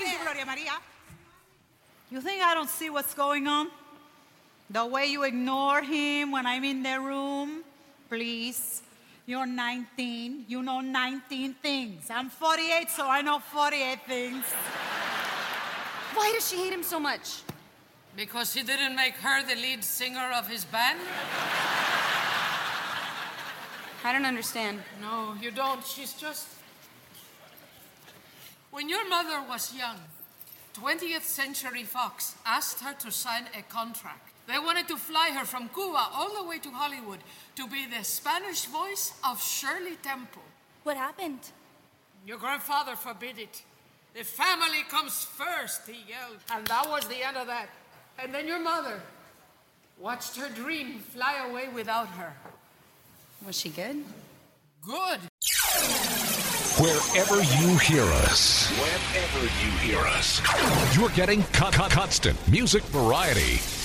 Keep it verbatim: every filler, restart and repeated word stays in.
talking to Gloria Maria. You think I don't see what's going on? The way you ignore him when I'm in the room? Please. You're nineteen. You know nineteen things. I'm forty-eight, so I know forty-eight things. Why does she hate him so much? Because he didn't make her the lead singer of his band? I don't understand. No, you don't. She's just... When your mother was young, twentieth Century Fox asked her to sign a contract. They wanted to fly her from Cuba all the way to Hollywood to be the Spanish voice of Shirley Temple. What happened? Your grandfather forbid it. The family comes first, he yelled. And that was the end of that. And then your mother watched her dream fly away without her. Was she good? Good. Wherever you hear us, wherever you hear us, you're getting con- con- constant music variety.